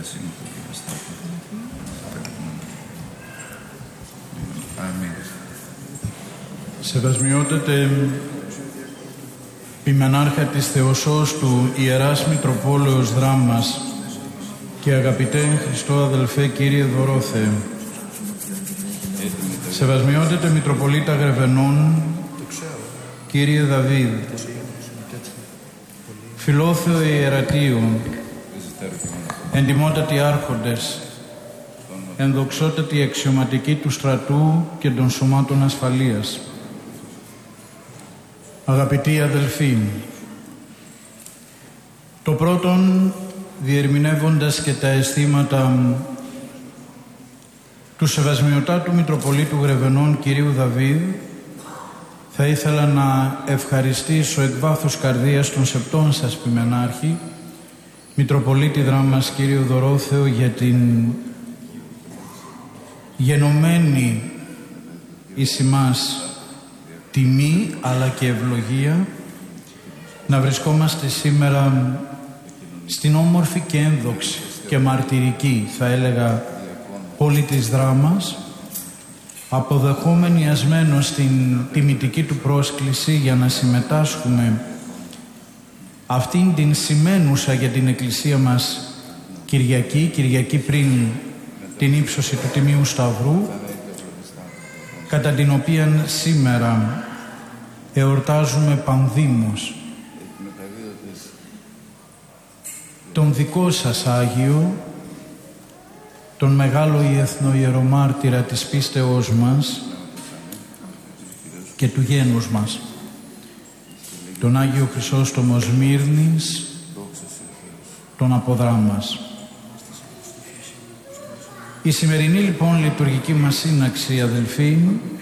Σεβασμιότατε Ποιμενάρχα της Θεοσώστου Ιεράς Μητροπόλεως Δράμας και αγαπητέ Χριστό αδελφέ Κύριε Δωρόθε, Σεβασμιότατε Μητροπολίτα Γρεβενών Κύριε Δαβίδ, Φιλόθεο Ιερατείου, εντιμότατοι άρχοντες, ενδοξότατοι αξιωματικοί του στρατού και των σωμάτων ασφαλείας, αγαπητοί αδελφοί, το πρώτον, διερμηνεύοντας και τα αισθήματα του Σεβασμιωτάτου Μητροπολίτου Γρεβενών Κυρίου Δαβίδ, θα ήθελα να ευχαριστήσω εκ βάθους καρδίας τον σεπτόν σας Ποιμενάρχη, Μητροπολίτη Δράμας Κύριο Δωρόθεο, για την γενομένη εις ημάς τιμή αλλά και ευλογία να βρισκόμαστε σήμερα στην όμορφη και ένδοξη και μαρτυρική, θα έλεγα, πόλη της Δράμας, αποδεχόμενοι ασμένως την τιμητική του πρόσκληση για να συμμετάσχουμε αυτήν την σημαίνουσα για την Εκκλησία μας Κυριακή πριν την ύψωση του Τιμίου Σταυρού, κατά την οποία σήμερα εορτάζουμε πανδήμως τον δικό σας Άγιο, τον μεγάλο εθνοϊερομάρτυρα της πίστεώς μας και του γένους μας, τον Άγιο Χρυσόστομο Σμύρνης, τον Αποδράμας. Η σημερινή λοιπόν λειτουργική μας σύναξη, αδελφοί,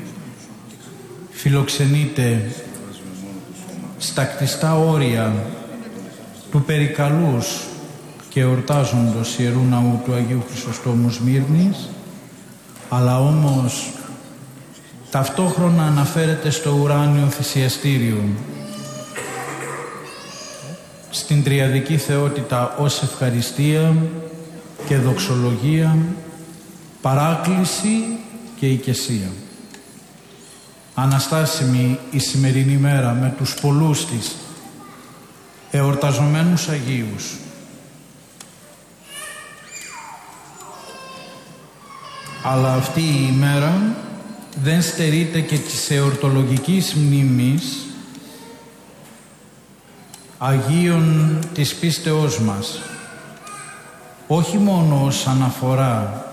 φιλοξενείται στα κτιστά όρια του περικαλούς και εορτάζοντος Ιερού Ναού του Αγίου Χρυσοστόμου Σμύρνης, αλλά όμως ταυτόχρονα αναφέρεται στο ουράνιο θυσιαστήριο, στην τριαδική θεότητα ως ευχαριστία και δοξολογία, παράκληση και οικεσία. Αναστάσιμη η σημερινή μέρα με τους πολλούς της εορταζομένους Αγίους. Αλλά αυτή η ημέρα δεν στερείται και της εορτολογικής μνήμης Αγίων της πίστεώς μας, όχι μόνο ως αναφορά